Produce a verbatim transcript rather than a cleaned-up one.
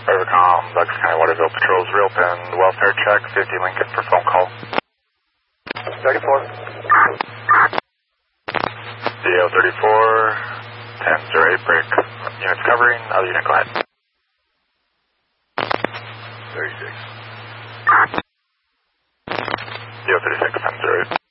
Overcom, Bucks County Waterville Patrol's real pen, welfare check, fifty Lincoln for phone call. thirty-four. D L thirty-four, ten zero eight break. Units covering, other unit, go ahead. thirty-six. D L thirty-six, ten